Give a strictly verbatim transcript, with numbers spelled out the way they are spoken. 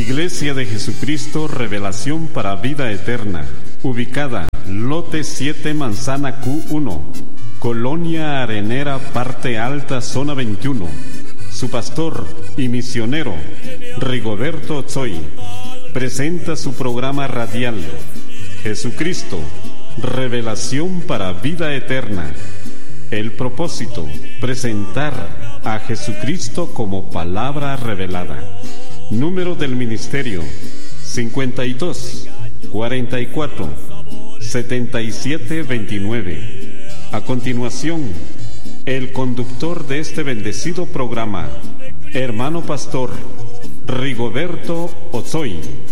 Iglesia de Jesucristo Revelación para Vida Eterna, ubicada Lote siete, Manzana Q uno, Colonia Arenera, Parte Alta, Zona veintiuno. Su pastor y misionero, Rigoberto Otsoy, presenta su programa radial, Jesucristo, Revelación para Vida Eterna. El propósito, presentar a Jesucristo como palabra revelada. Número del ministerio, cincuenta y dos, cuarenta y cuatro, setenta y siete, veintinueve. A continuación, el conductor de este bendecido programa, hermano pastor Rigoberto Otsoy.